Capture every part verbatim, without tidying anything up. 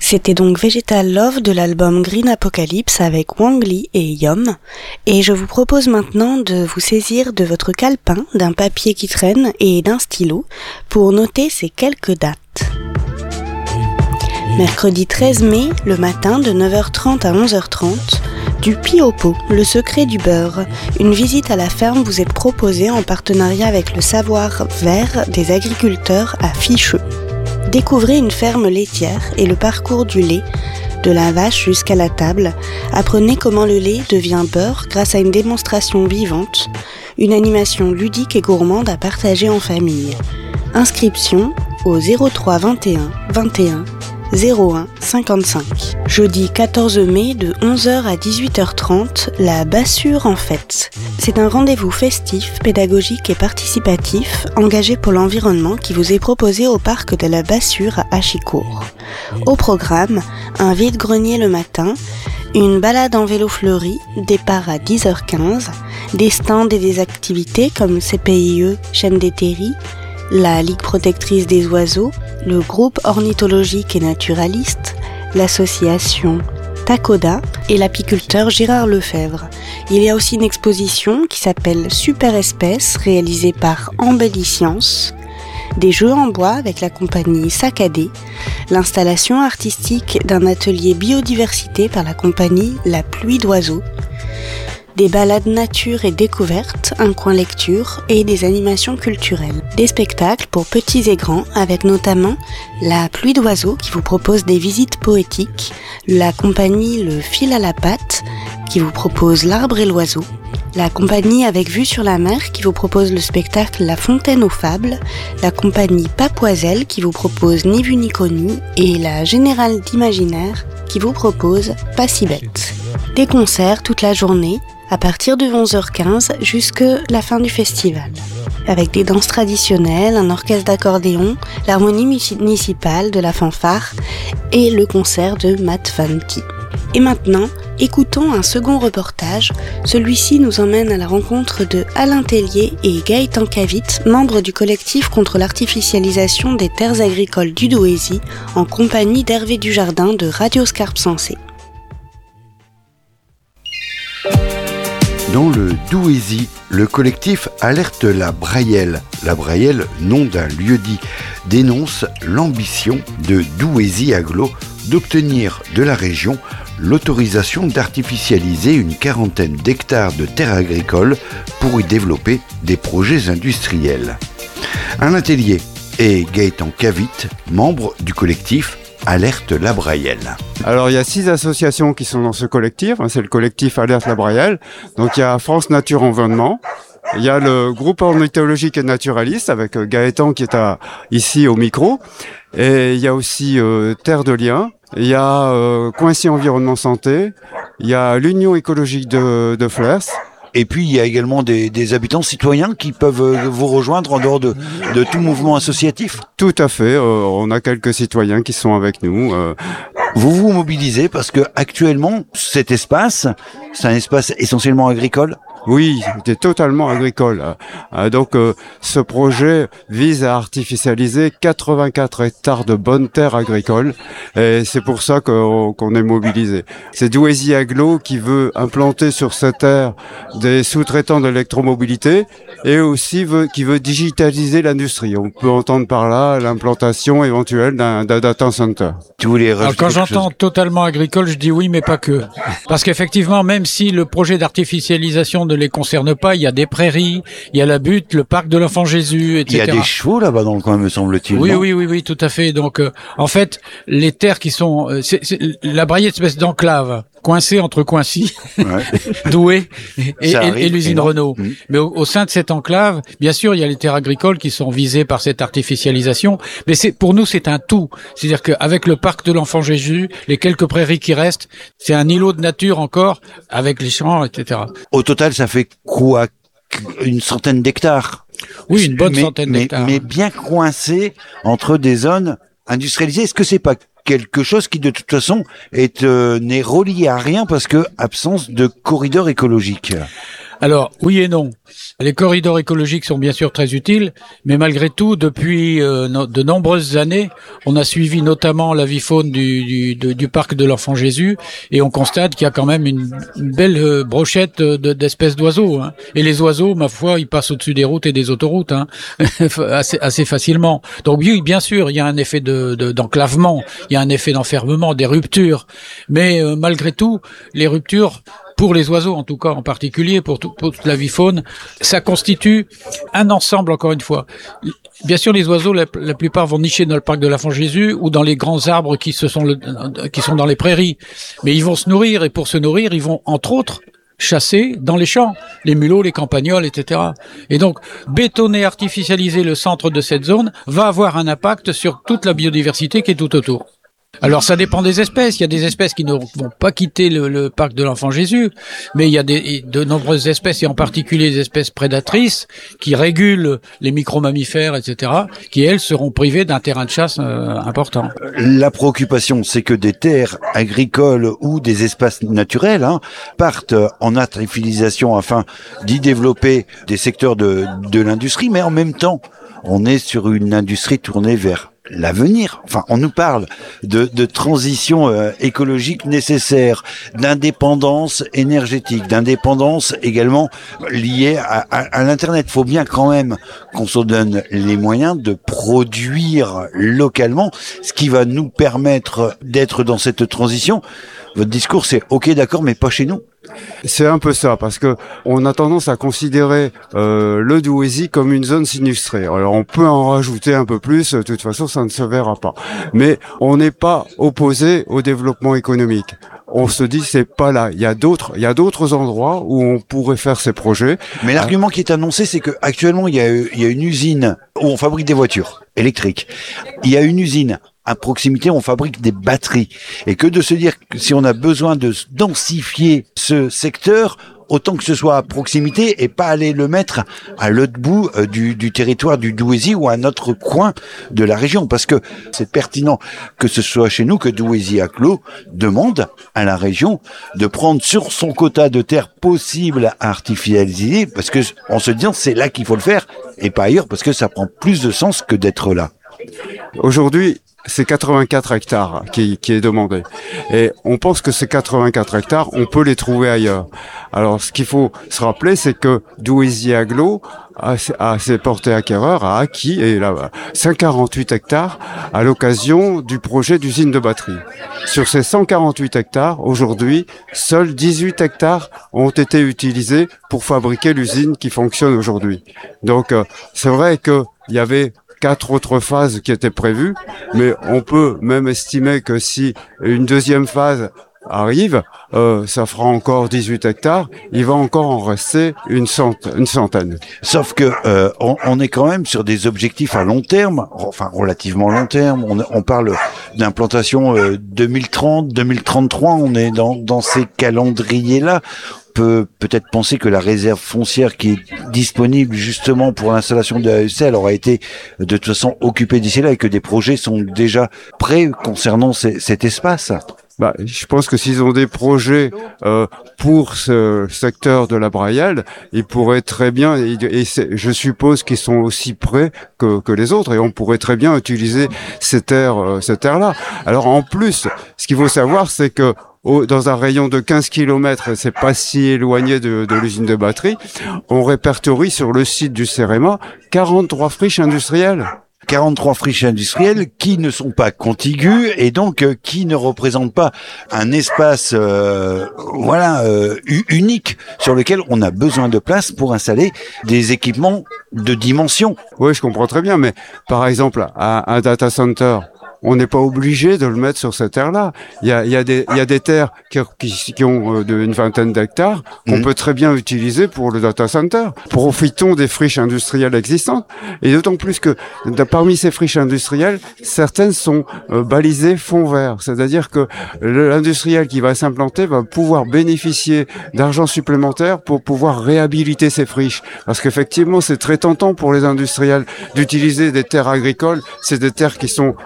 C'était donc Vegetal Love de l'album Green Apocalypse avec Wang Li et Yom, et je vous propose maintenant de vous saisir de votre calepin, d'un papier qui traîne et d'un stylo pour noter ces quelques dates. Mercredi treize mai, le matin de neuf heures trente à onze heures trente, du Pi au pot, le secret du beurre. Une visite à la ferme vous est proposée en partenariat avec le Savoir Vert des agriculteurs à Ficheux. Découvrez une ferme laitière et le parcours du lait, de la vache jusqu'à la table. Apprenez comment le lait devient beurre grâce à une démonstration vivante, une animation ludique et gourmande à partager en famille. Inscription au zéro trois vingt et un vingt et un zéro un cinquante-cinq. Jeudi quatorze mai de onze heures à dix-huit heures trente, la Bassure en fête. C'est un rendez-vous festif, pédagogique et participatif engagé pour l'environnement qui vous est proposé au parc de la Bassure à Achicourt. Au programme, un vide-grenier le matin, une balade en vélo fleuri, départ à dix heures quinze, des stands et des activités comme C P I E, Chaîne des Terris, la Ligue protectrice des oiseaux, le groupe ornithologique et naturaliste, l'association Takoda et l'apiculteur Gérard Lefebvre. Il y a aussi une exposition qui s'appelle Super Espèces, réalisée par Embelliscience, des jeux en bois avec la compagnie Saccadé, l'installation artistique d'un atelier biodiversité par la compagnie La Pluie d'Oiseaux, des balades nature et découvertes, un coin lecture et des animations culturelles. Des spectacles pour petits et grands avec notamment La Pluie d'Oiseaux qui vous propose des visites poétiques, la compagnie Le Fil à la Patte qui vous propose L'Arbre et l'Oiseau, la compagnie Avec Vue sur la Mer qui vous propose le spectacle La Fontaine aux Fables, la compagnie Papoiselle qui vous propose Ni Vu Ni Connu et la Générale d'Imaginaire qui vous propose Pas si bête. Des concerts toute la journée à partir de onze heures quinze jusqu'à la fin du festival, avec des danses traditionnelles, un orchestre d'accordéon, l'harmonie municipale, de la fanfare et le concert de Matt Vanti. Et maintenant, écoutons un second reportage. Celui-ci nous emmène à la rencontre de Alain Tellier et Gaëtan Cavit, membres du collectif contre l'artificialisation des terres agricoles du Douaisis, en compagnie d'Hervé Dujardin de Radio Scarpe Sensée. Dans le Douaisis, le collectif Alerte la Brayelle, la Brayelle, nom d'un lieu-dit, dénonce l'ambition de Douaisis Agglo d'obtenir de la région l'autorisation d'artificialiser une quarantaine d'hectares de terres agricoles pour y développer des projets industriels. Alain Tellier et Gaëtan Cavit, membres du collectif Alerte la Brayelle. Alors il y a six associations qui sont dans ce collectif, c'est le collectif Alerte la Brayelle. Donc il y a France Nature Environnement, il y a le groupe ornithologique et naturaliste avec Gaëtan qui est à, ici au micro, et il y a aussi euh, Terre de Liens, il y a euh, Coincy Environnement Santé, il y a l'Union écologique de, de Flers. Et puis, il y a également des, des habitants citoyens qui peuvent vous rejoindre en dehors de, de tout mouvement associatif. Tout à fait. Euh, on a quelques citoyens qui sont avec nous. Euh. Vous vous mobilisez parce que actuellement, cet espace, c'est un espace essentiellement agricole. Oui, c'est totalement agricole. Euh, donc, euh, ce projet vise à artificialiser quatre-vingt-quatre hectares de bonnes terres agricoles, et c'est pour ça qu'on, qu'on est mobilisé. C'est Douaisis Agglo qui veut implanter sur cette terre des sous-traitants d'électromobilité et aussi veut, qui veut digitaliser l'industrie. On peut entendre par là l'implantation éventuelle d'un, d'un data center. Tu voulais rajouter Alors, quand j'entends chose totalement agricole, je dis oui, mais pas que. Parce qu'effectivement, même si le projet d'artificialisation ne les concerne pas, il y a des prairies, il y a la butte, le parc de l'Enfant Jésus, et cetera. Il y a des chevaux là-bas dans le coin, me semble-t-il. Oui, non oui, oui, oui, tout à fait. Donc, euh, en fait, les terres qui sont... Euh, c'est, c'est, la Brayelle, espèce d'enclave, coincée entre Coincy, ouais. Douai et, et, et l'usine Renault. Mmh. Mais au, au sein de cette enclave, bien sûr, il y a les terres agricoles qui sont visées par cette artificialisation, mais c'est, pour nous, c'est un tout. C'est-à-dire qu'avec le parc de l'Enfant Jésus, les quelques prairies qui restent, c'est un îlot de nature encore, avec les champs, et cetera. Au total, ça fait quoi? Une centaine d'hectares? Oui, une bonne mais, centaine mais, d'hectares. Mais bien coincé entre des zones industrialisées. Est-ce que c'est pas quelque chose qui, de toute façon, est, euh, n'est relié à rien parce que absence de corridor écologique? Alors, oui et non. Les corridors écologiques sont bien sûr très utiles, mais malgré tout, depuis euh, no- de nombreuses années, on a suivi notamment la vie faune du, du, de, du parc de l'Enfant Jésus, et on constate qu'il y a quand même une, une belle euh, brochette de, d'espèces d'oiseaux. Hein. Et les oiseaux, ma foi, ils passent au-dessus des routes et des autoroutes hein, assez, assez facilement. Donc oui, bien sûr, il y a un effet de, de, d'enclavement, il y a un effet d'enfermement, des ruptures, mais euh, malgré tout, les ruptures, pour les oiseaux en tout cas, en particulier, pour, tout, pour toute la vie faune, ça constitue un ensemble, encore une fois. Bien sûr, les oiseaux, la, la plupart vont nicher dans le parc de l'Enfant Jésus ou dans les grands arbres qui, se sont, le, qui sont dans les prairies. Mais ils vont se nourrir, et pour se nourrir, ils vont, entre autres, chasser dans les champs, les mulots, les campagnols, et cetera. Et donc, bétonner, artificialiser le centre de cette zone va avoir un impact sur toute la biodiversité qui est tout autour. Alors ça dépend des espèces, il y a des espèces qui ne vont pas quitter le, le parc de l'Enfant Jésus, mais il y a des, de nombreuses espèces, et en particulier des espèces prédatrices, qui régulent les micro-mammifères, et cetera, qui elles seront privées d'un terrain de chasse euh, important. La préoccupation, c'est que des terres agricoles ou des espaces naturels hein, partent en artificialisation afin d'y développer des secteurs de, de l'industrie, mais en même temps, on est sur une industrie tournée vers l'avenir. Enfin, on nous parle de, de transition euh, écologique nécessaire, d'indépendance énergétique, d'indépendance également liée à, à, à l'Internet. Il faut bien quand même qu'on se donne les moyens de produire localement, ce qui va nous permettre d'être dans cette transition. Votre discours, c'est « ok, d'accord, mais pas chez nous ». C'est un peu ça, parce que on a tendance à considérer euh, le Douaisis comme une zone sinistrée. Alors on peut en rajouter un peu plus, de toute façon ça ne se verra pas. Mais on n'est pas opposé au développement économique. On se dit c'est pas là. Il y a d'autres, il y a d'autres endroits où on pourrait faire ces projets. Mais l'argument qui est annoncé, c'est que actuellement il y a, il y a une usine où on fabrique des voitures électriques. Il y a une usine à proximité, on fabrique des batteries. Et que de se dire que si on a besoin de densifier ce secteur, autant que ce soit à proximité et pas aller le mettre à l'autre bout euh, du, du territoire du Douaisis ou à un autre coin de la région. Parce que c'est pertinent que ce soit chez nous que Douaisis-Aglo demande à la région de prendre sur son quota de terre possible à artificialiser, parce que on se dit c'est là qu'il faut le faire et pas ailleurs, parce que ça prend plus de sens que d'être là. Aujourd'hui, c'est quatre-vingt-quatre hectares qui, qui est demandé. Et on pense que ces quatre-vingt-quatre hectares, on peut les trouver ailleurs. Alors, ce qu'il faut se rappeler, c'est que Douaisis-Aglo, à, à ses portés acquéreurs, a acquis et là, cent quarante-huit hectares à l'occasion du projet d'usine de batterie. Sur ces cent quarante-huit hectares, aujourd'hui, seuls dix-huit hectares ont été utilisés pour fabriquer l'usine qui fonctionne aujourd'hui. Donc, euh, c'est vrai que il y avait quatre autres phases qui étaient prévues, mais on peut même estimer que si une deuxième phase arrive, euh, ça fera encore dix-huit hectares, il va encore en rester une centaine. Une centaine. Sauf que euh, on, on est quand même sur des objectifs à long terme, enfin relativement long terme. On, on parle d'implantation euh, deux mille trente, deux mille trente-trois, on est dans, dans ces calendriers-là. Peut peut-être penser que la réserve foncière qui est disponible justement pour l'installation de l'A E C L aura été de toute façon occupée d'ici là et que des projets sont déjà prêts concernant ces, cet espace. Bah, je pense que s'ils ont des projets euh, pour ce secteur de la Brayelle, ils pourraient très bien, et, et je suppose qu'ils sont aussi prêts que, que les autres, et on pourrait très bien utiliser ces terres, euh, ces terres-là. Alors en plus, ce qu'il faut savoir, c'est que Au, dans un rayon de quinze kilomètres, c'est pas si éloigné de, de l'usine de batterie, on répertorie sur le site du CEREMA quarante-trois friches industrielles. quarante-trois friches industrielles qui ne sont pas contiguës et donc euh, qui ne représentent pas un espace euh, voilà euh, unique sur lequel on a besoin de place pour installer des équipements de dimension. Oui, je comprends très bien, mais par exemple, un, un data center, on n'est pas obligé de le mettre sur cette terre-là. Il y a, il y a des, il y a des terres qui, qui, qui ont euh, une vingtaine d'hectares qu'on mmh. peut très bien utiliser pour le data center. Profitons des friches industrielles existantes. Et d'autant plus que de, parmi ces friches industrielles, certaines sont euh, balisées fond vert. C'est-à-dire que l'industriel qui va s'implanter va pouvoir bénéficier d'argent supplémentaire pour pouvoir réhabiliter ces friches. Parce qu'effectivement, c'est très tentant pour les industriels d'utiliser des terres agricoles. C'est des terres qui sont vierges,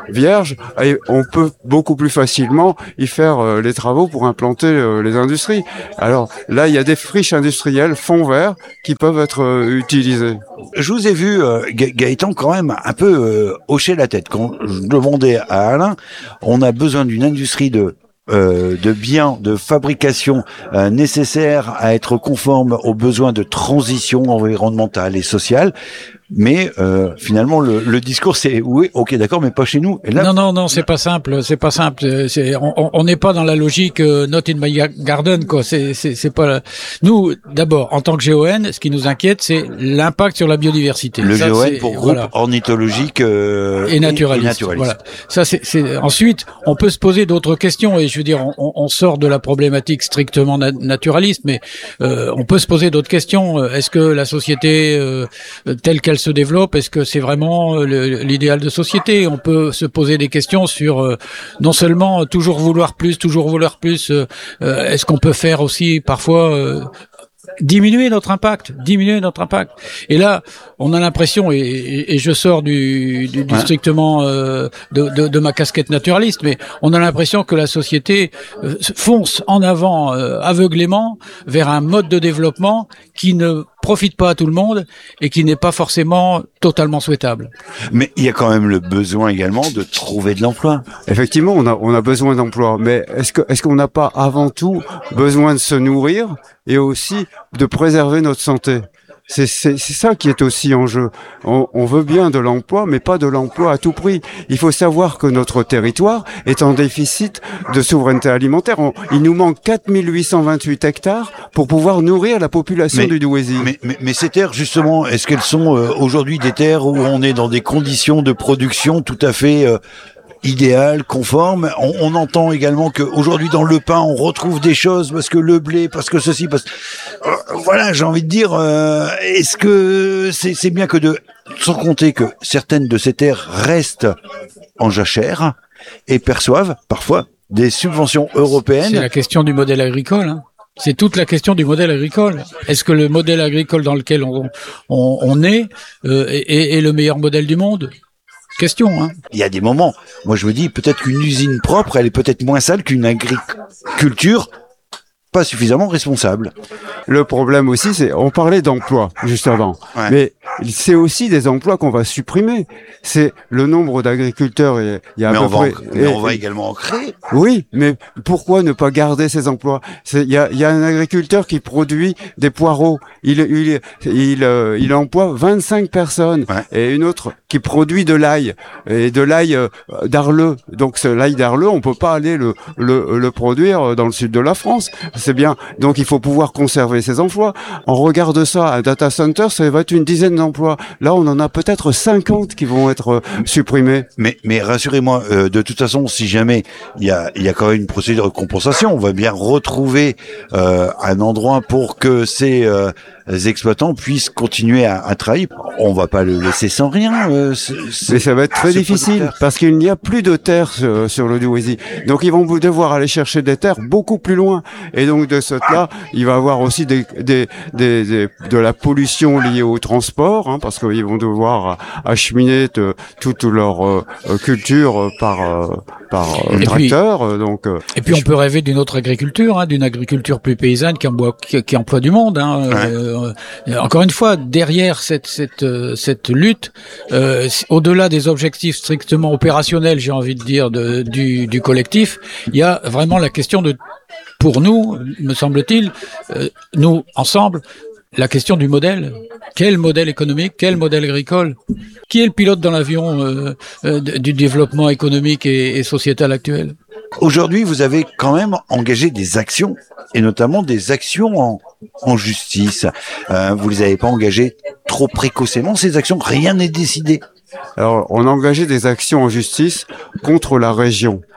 large et on peut beaucoup plus facilement y faire euh, les travaux pour implanter euh, les industries. Alors là, il y a des friches industrielles, fonds verts, qui peuvent être euh, utilisées. Je vous ai vu, euh, Gaëtan, quand même un peu euh, hocher la tête. Quand je demandais à Alain, on a besoin d'une industrie de Euh, de biens de fabrication euh, nécessaires à être conformes aux besoins de transition environnementale et sociale. Mais euh, finalement, le, le discours, c'est oui, ok, d'accord, mais pas chez nous. Et là, non, non, non, c'est pas simple. C'est pas simple. C'est, on n'est pas dans la logique euh, not in my garden, quoi. C'est, c'est, c'est pas. Nous, d'abord, en tant que G O N, ce qui nous inquiète, c'est l'impact sur la biodiversité. Le ça, G O N pour groupe voilà. ornithologique euh, et naturaliste. Et naturaliste. Voilà. Ça, c'est, c'est. Ensuite, on peut se poser d'autres questions. Et je veux dire, on, on sort de la problématique strictement na- naturaliste, mais euh, on peut se poser d'autres questions. Est-ce que la société euh, telle qu'elle se développe, est-ce que c'est vraiment le, l'idéal de société? On peut se poser des questions sur euh, non seulement toujours vouloir plus, toujours vouloir plus, euh, euh, est-ce qu'on peut faire aussi parfois euh, diminuer notre impact, diminuer notre impact. Et là, on a l'impression, et, et, et je sors du, du, du strictement euh, de, de, de ma casquette naturaliste, mais on a l'impression que la société euh, fonce en avant euh, aveuglément vers un mode de développement qui ne profite pas à tout le monde et qui n'est pas forcément totalement souhaitable. Mais il y a quand même le besoin également de trouver de l'emploi. Effectivement, on a on a besoin d'emploi, mais est-ce que est-ce qu'on n'a pas avant tout besoin de se nourrir et aussi de préserver notre santé? C'est, c'est, c'est ça qui est aussi en jeu. On, on veut bien de l'emploi, mais pas de l'emploi à tout prix. Il faut savoir que notre territoire est en déficit de souveraineté alimentaire. On, il nous manque quatre mille huit cent vingt-huit hectares pour pouvoir nourrir la population mais, du Douaisis. Mais, mais, mais ces terres, justement, est-ce qu'elles sont euh, aujourd'hui des terres où on est dans des conditions de production tout à fait... Euh, idéal, conforme. On, on entend également que aujourd'hui dans le pain on retrouve des choses parce que le blé, parce que ceci, parce euh, voilà, j'ai envie de dire, euh, est-ce que c'est, c'est bien que de, sans compter que certaines de ces terres restent en jachère et perçoivent parfois des subventions européennes. C'est la question du modèle agricole. Hein. C'est toute la question du modèle agricole. Est-ce que le modèle agricole dans lequel on, on, on est euh, est, est le meilleur modèle du monde? Question, hein. Il y a des moments, moi je me dis peut-être qu'une usine propre, elle est peut-être moins sale qu'une agriculture pas suffisamment responsable. Le problème aussi, c'est, on parlait d'emplois juste avant, ouais. Mais c'est aussi des emplois qu'on va supprimer. C'est le nombre d'agriculteurs. Il y a mais à peu on va, près, en, mais et, on va également en créer. Oui, mais pourquoi ne pas garder ces emplois? C'est, il y a, il y a un agriculteur qui produit des poireaux. Il, il, il, il, il emploie vingt-cinq personnes, ouais. Et une autre qui produit de l'ail et de l'ail d'Arleux. Donc ce l'ail d'Arleux, on peut pas aller le, le, le produire dans le sud de la France. C'est bien. Donc, il faut pouvoir conserver ces emplois. On regarde ça, un data center, ça va être une dizaine d'emplois. Là, on en a peut-être cinquante qui vont être euh, supprimés. Mais, mais rassurez-moi, euh, de toute façon, si jamais il y a, il y a quand même une procédure de compensation, on va bien retrouver euh, un endroit pour que ces euh, exploitants puissent continuer à, à travailler. On va pas le laisser sans rien. Euh, c- Mais ça va être très difficile producteur. Parce qu'il n'y a plus de terre sur, sur le Douaisis. Donc, ils vont devoir aller chercher des terres beaucoup plus loin. Et donc, de ce là, il va y avoir aussi des, des, des, des, de la pollution liée au transport, hein, parce qu'ils vont devoir acheminer te, toute leur euh, culture par, euh, par euh, tracteur. Puis, donc, euh, et puis, on peut rêver d'une autre agriculture, hein, d'une agriculture plus paysanne qui emploie, qui, qui emploie du monde. Hein. Ouais. Euh, encore une fois, derrière cette, cette, cette lutte, euh, au-delà des objectifs strictement opérationnels, j'ai envie de dire, de, du, du collectif, il y a vraiment la question de, pour nous, me semble-t-il, euh, nous, ensemble, la question du modèle. Quel modèle économique, quel modèle agricole? Qui est le pilote dans l'avion euh, euh, du développement économique et, et sociétal actuel? Aujourd'hui, vous avez quand même engagé des actions, et notamment des actions en, en justice. Euh, vous les avez pas engagées trop précocement, ces actions, rien n'est décidé. Alors, on a engagé des actions en justice contre la région.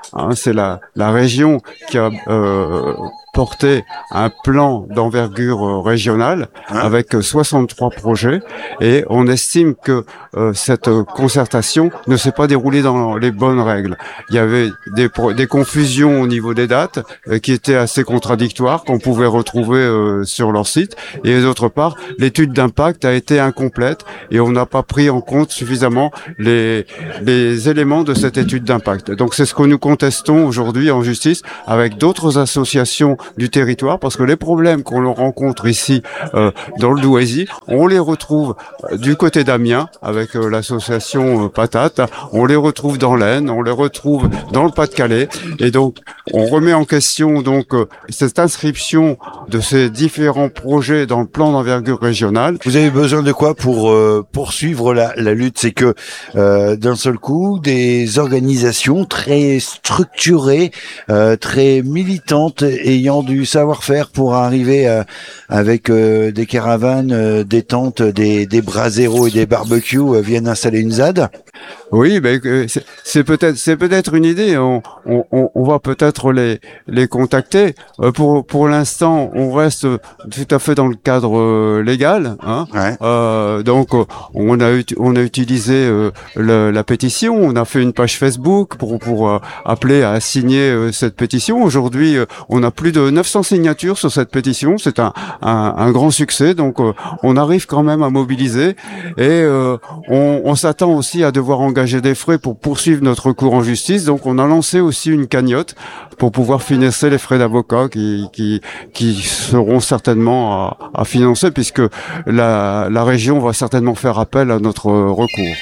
Hein, c'est la, la région qui a euh, porté un plan d'envergure régionale hein avec soixante-trois projets et on estime que euh, cette concertation ne s'est pas déroulée dans les bonnes règles. Il y avait des, des confusions au niveau des dates euh, qui étaient assez contradictoires qu'on pouvait retrouver euh, sur leur site et d'autre part l'étude d'impact a été incomplète et on n'a pas pris en compte suffisamment les, les éléments de cette étude d'impact. Donc c'est ce que nous contestons aujourd'hui en justice avec d'autres associations du territoire parce que les problèmes qu'on rencontre ici euh, dans le Douaisis, on les retrouve euh, du côté d'Amiens avec euh, l'association euh, Patate, on les retrouve dans l'Aisne, on les retrouve dans le Pas-de-Calais et donc on remet en question donc euh, cette inscription de ces différents projets dans le plan d'envergure régionale. Vous avez besoin de quoi pour euh, poursuivre la, la lutte? C'est que euh, d'un seul coup, des organisations très structurées, euh, très militantes, ayant du savoir-faire pour arriver euh, avec euh, des caravanes, euh, des tentes, des, des braseros et des barbecues euh, viennent installer une Z A D? Oui, ben c'est, c'est peut-être c'est peut-être une idée. On, on, on va peut-être les les contacter. Euh, pour pour l'instant, on reste tout à fait dans le cadre euh, légal. Hein. Ouais. Euh, donc on a on a utilisé euh, le, la pétition. On a fait une page Facebook pour pour euh, appeler à signer euh, cette pétition. Aujourd'hui, euh, on a plus de neuf cents signatures sur cette pétition. C'est un un, un grand succès. Donc euh, on arrive quand même à mobiliser et euh, on, on s'attend aussi à devoir engager des frais pour poursuivre notre recours en justice. Donc on a lancé aussi une cagnotte pour pouvoir financer les frais d'avocat qui qui qui seront certainement à, à financer puisque la la région va certainement faire appel à notre recours.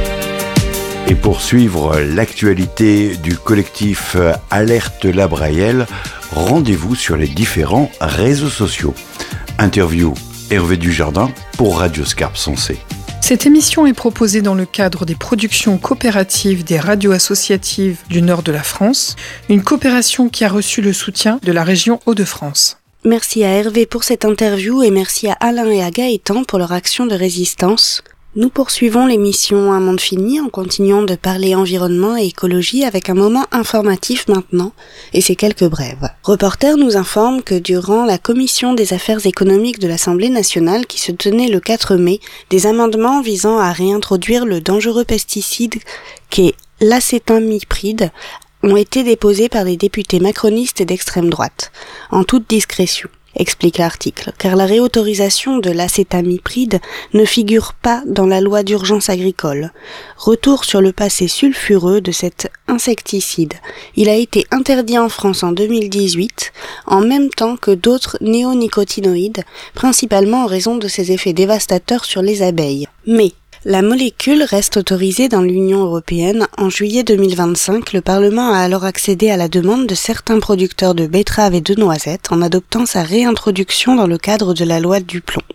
Et pour suivre l'actualité du collectif Alerte la Brayelle, rendez-vous sur les différents réseaux sociaux. Interview Hervé Dujardin pour Radio Scarpe Sensée. Cette émission est proposée dans le cadre des productions coopératives des radios associatives du nord de la France, une coopération qui a reçu le soutien de la région Hauts-de-France. Merci à Hervé pour cette interview et merci à Alain et à Gaëtan pour leur action de résistance. Nous poursuivons l'émission Un monde fini en continuant de parler environnement et écologie avec un moment informatif maintenant et ces quelques brèves. Reporter nous informe que durant la commission des affaires économiques de l'Assemblée nationale qui se tenait le quatre mai, des amendements visant à réintroduire le dangereux pesticide qu'est l'acétamipride ont été déposés par des députés macronistes et d'extrême droite, en toute discrétion. Explique l'article, car la réautorisation de l'acétamipride ne figure pas dans la loi d'urgence agricole. Retour sur le passé sulfureux de cet insecticide. Il a été interdit en France en deux mille dix-huit, en même temps que d'autres néonicotinoïdes, principalement en raison de ses effets dévastateurs sur les abeilles. Mais la molécule reste autorisée dans l'Union européenne. En juillet deux mille vingt-cinq, le Parlement a alors accédé à la demande de certains producteurs de betteraves et de noisettes en adoptant sa réintroduction dans le cadre de la loi du plomb.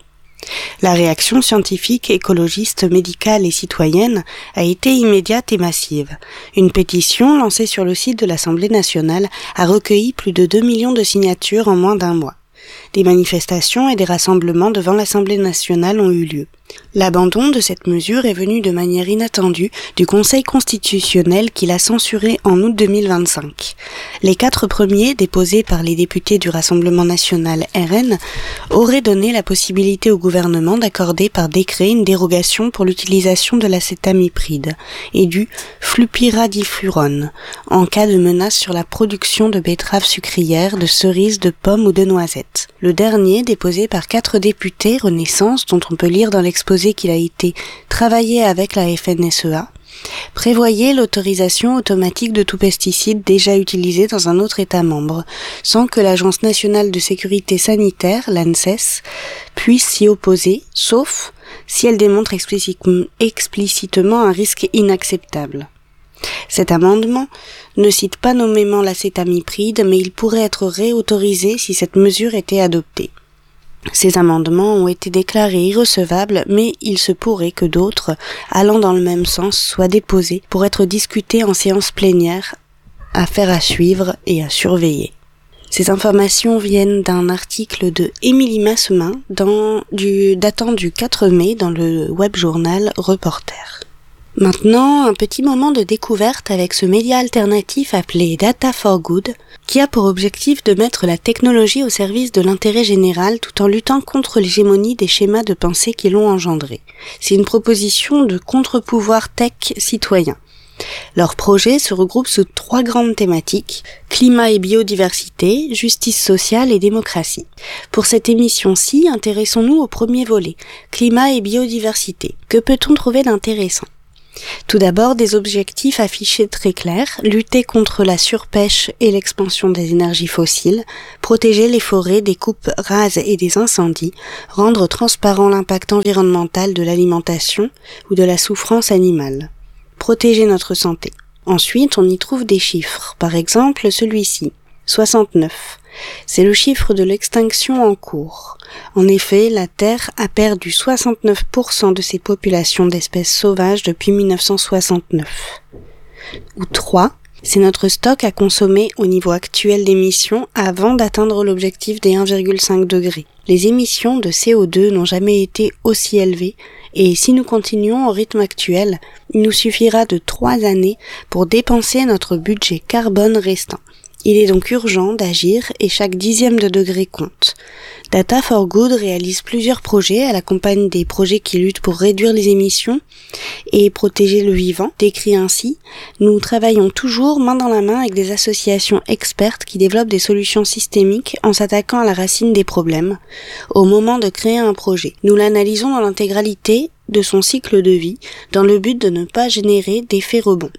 La réaction scientifique, écologiste, médicale et citoyenne a été immédiate et massive. Une pétition lancée sur le site de l'Assemblée nationale a recueilli plus de deux millions de signatures en moins d'un mois. Des manifestations et des rassemblements devant l'Assemblée nationale ont eu lieu. L'abandon de cette mesure est venu de manière inattendue du Conseil constitutionnel qui l'a censurée en août deux mille vingt-cinq. Les quatre premiers, déposés par les députés du Rassemblement national R N, auraient donné la possibilité au gouvernement d'accorder par décret une dérogation pour l'utilisation de l'acétamipride et du flupyradiflurone en cas de menace sur la production de betteraves sucrières, de cerises, de pommes ou de noisettes. Le dernier, déposé par quatre députés Renaissance, dont on peut lire dans l'exposé qu'il a été travaillé avec la F N S E A, prévoyait l'autorisation automatique de tout pesticide déjà utilisé dans un autre État membre, sans que l'Agence nationale de sécurité sanitaire, l'ANSES, puisse s'y opposer, sauf si elle démontre explicitement un risque inacceptable. Cet amendement ne cite pas nommément l'acétamipride, mais il pourrait être réautorisé si cette mesure était adoptée. Ces amendements ont été déclarés irrecevables, mais il se pourrait que d'autres, allant dans le même sens, soient déposés pour être discutés en séance plénière, affaire à suivre et à surveiller. Ces informations viennent d'un article de Émilie Massemin dans, du, datant du quatre mai dans le web journal Reporter. Maintenant, un petit moment de découverte avec ce média alternatif appelé Data for Good, qui a pour objectif de mettre la technologie au service de l'intérêt général tout en luttant contre l'hégémonie des schémas de pensée qui l'ont engendré. C'est une proposition de contre-pouvoir tech citoyen. Leur projet se regroupe sous trois grandes thématiques, climat et biodiversité, justice sociale et démocratie. Pour cette émission-ci, intéressons-nous au premier volet, climat et biodiversité. Que peut-on trouver d'intéressant ? Tout d'abord, des objectifs affichés très clairs, lutter contre la surpêche et l'expansion des énergies fossiles, protéger les forêts des coupes rases et des incendies, rendre transparent l'impact environnemental de l'alimentation ou de la souffrance animale, protéger notre santé. Ensuite, on y trouve des chiffres, par exemple celui-ci, soixante-neuf. C'est le chiffre de l'extinction en cours. En effet, la Terre a perdu soixante-neuf pour cent de ses populations d'espèces sauvages depuis mille neuf cent soixante-neuf. Ou trois, c'est notre stock à consommer au niveau actuel d'émissions avant d'atteindre l'objectif des un virgule cinq degrés. Les émissions de C O deux n'ont jamais été aussi élevées et si nous continuons au rythme actuel, il nous suffira de trois années pour dépenser notre budget carbone restant. Il est donc urgent d'agir et chaque dixième de degré compte. Data for Good réalise plusieurs projets, elle accompagne des projets qui luttent pour réduire les émissions et protéger le vivant. Décrit ainsi, nous travaillons toujours main dans la main avec des associations expertes qui développent des solutions systémiques en s'attaquant à la racine des problèmes. Au moment de créer un projet, nous l'analysons dans l'intégralité de son cycle de vie dans le but de ne pas générer d'effets rebonds.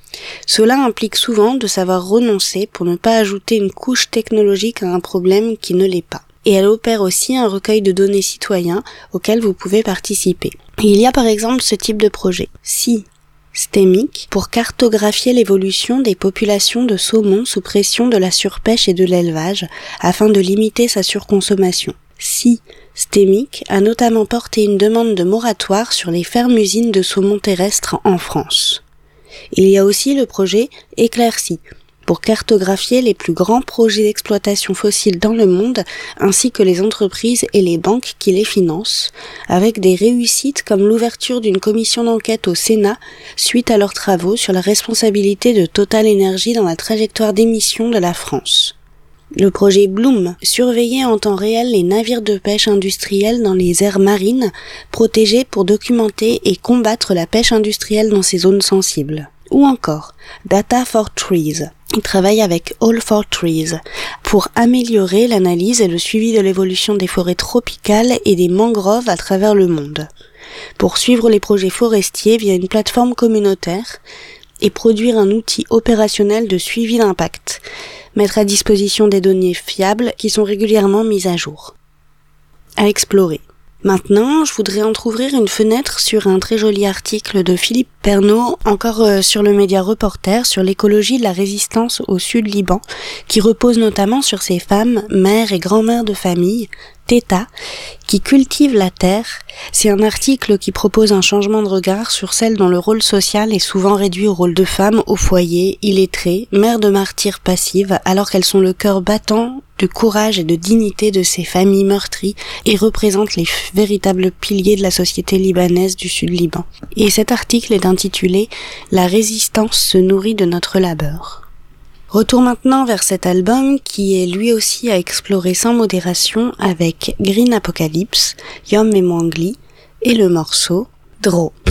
Cela implique souvent de savoir renoncer pour ne pas ajouter une couche technologique à un problème qui ne l'est pas. Et elle opère aussi un recueil de données citoyens auquel vous pouvez participer. Il y a par exemple ce type de projet, Sea Stemic, pour cartographier l'évolution des populations de saumon sous pression de la surpêche et de l'élevage, afin de limiter sa surconsommation. Sea Stemic a notamment porté une demande de moratoire sur les fermes-usines de saumon terrestre en France. Il y a aussi le projet Éclairci, pour cartographier les plus grands projets d'exploitation fossile dans le monde, ainsi que les entreprises et les banques qui les financent, avec des réussites comme l'ouverture d'une commission d'enquête au Sénat suite à leurs travaux sur la responsabilité de Total Energy dans la trajectoire d'émissions de la France. Le projet Bloom, surveiller en temps réel les navires de pêche industriels dans les aires marines, protégés pour documenter et combattre la pêche industrielle dans ces zones sensibles. Ou encore, Data for Trees. Il travaille avec All for Trees pour améliorer l'analyse et le suivi de l'évolution des forêts tropicales et des mangroves à travers le monde. Pour suivre les projets forestiers via une plateforme communautaire et produire un outil opérationnel de suivi d'impact. Mettre à disposition des données fiables qui sont régulièrement mises à jour. À explorer. Maintenant, je voudrais entrouvrir une fenêtre sur un très joli article de Philippe Pernaut, encore euh, sur le média Reporter, sur l'écologie de la résistance au Sud-Liban, qui repose notamment sur ces femmes, mères et grand-mères de famille, Teta, qui cultivent la terre. C'est un article qui propose un changement de regard sur celles dont le rôle social est souvent réduit au rôle de femme au foyer, illettrées, mères de martyrs passives, alors qu'elles sont le cœur battant de courage et de dignité de ces familles meurtries et représentent les véritables piliers de la société libanaise du Sud-Liban. Et cet article est intitulé « La résistance se nourrit de notre labeur ». Retour maintenant vers cet album qui est lui aussi à explorer sans modération avec Green Apocalypse, Yom et Mwangli et le morceau Draw.